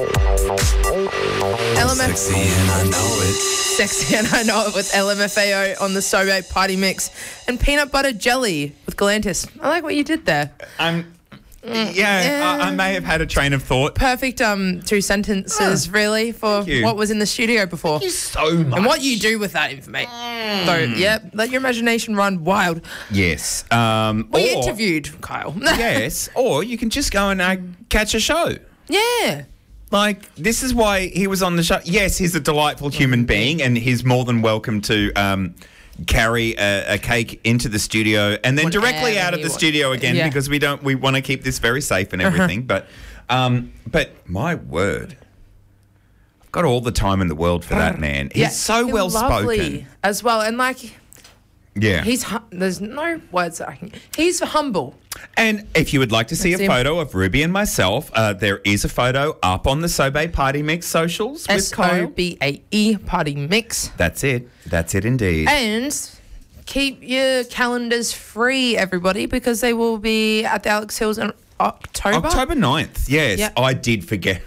Sexy and I know it. Sexy and I know it with LMFAO on the Sobe Party Mix and Peanut Butter Jelly with Galantis. I like what you did there. I may have had a train of thought. Perfect two sentences, really, for what was in the studio before. Thank you so much. And what you do with that information. So, let your imagination run wild. Yes. We interviewed Kyle. Yes, or you can just go and catch a show. Yeah. Like, this is why he was on the show. Yes, he's a delightful human being, and he's more than welcome to carry a cake into the studio and then directly out of the studio again because we want to keep this very safe and everything. But my word, I've got all the time in the world for that man. He's so well spoken as well, and yeah, there's no words that I can. He's humble. And if you would like to see a photo of Ruby and myself, there is a photo up on the Sobe Party Mix socials with Kyle. SOBAE Party Mix. That's it. That's it indeed. And keep your calendars free, everybody, because they will be at the Alex Hills in October. October 9th, yes. Yep. I did forget.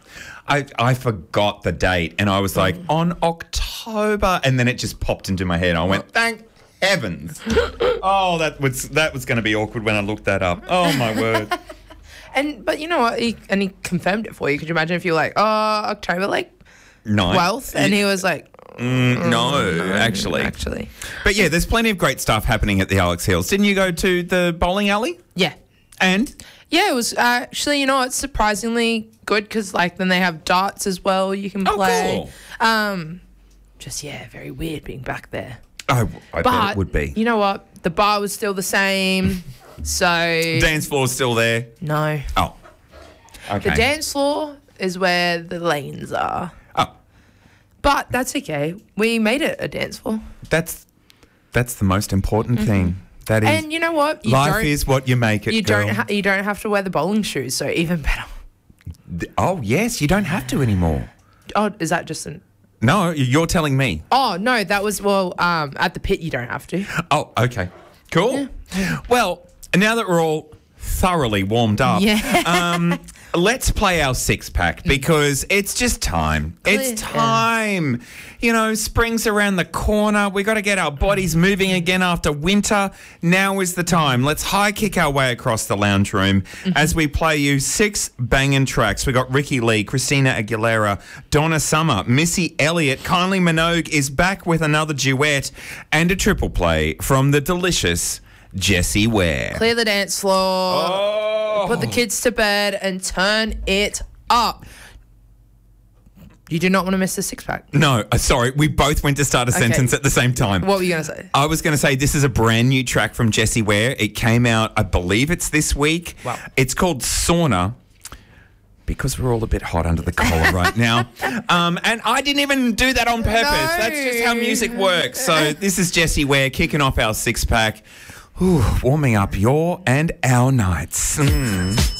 I forgot the date and I was like, on October. And then it just popped into my head. I went, thank heavens. Oh, that was going to be awkward when I looked that up. Oh, my word. But you know what? He confirmed it for you. Could you imagine if you were like, October, 12th? And he was like, no, actually. But yeah, there's plenty of great stuff happening at the Alex Hills. Didn't you go to the bowling alley? Yeah. And? Yeah, it was actually, it's surprisingly good because, then they have darts as well you can play. Oh, cool. Very weird being back there. I bet it would be. You know what? The bar was still the same, so... Dance floor's still there? No. Oh, okay. The dance floor is where the lanes are. Oh. But that's okay. We made it a dance floor. That's the most important thing. That is... And you know what? Life is what you make it, girl. You don't have to wear the bowling shoes, so even better. Oh, yes, you don't have to anymore. Oh, is that just an... No, you're telling me. Oh, no, that was, at the pit you don't have to. Oh, okay. Cool. Yeah. Well, now that we're all thoroughly warmed up, let's play our six-pack because it's just time. It's time. Spring's around the corner. We got to get our bodies moving again after winter. Now is the time. Let's high kick our way across the lounge room as we play you 6 banging tracks. We got Ricky Lee, Christina Aguilera, Donna Summer, Missy Elliott, Kylie Minogue is back with another duet and a triple play from the delicious Jessie Ware. Clear the dance floor, put the kids to bed and turn it up. You do not want to miss the six-pack. No, sorry. We both went to start a sentence at the same time. What were you going to say? I was going to say this is a brand new track from Jessie Ware. It came out, I believe it's this week. Wow. It's called Sauna because we're all a bit hot under the collar right now. And I didn't even do that on purpose. No. That's just how music works. So this is Jessie Ware kicking off our six-pack. Ooh, warming up your and our nights.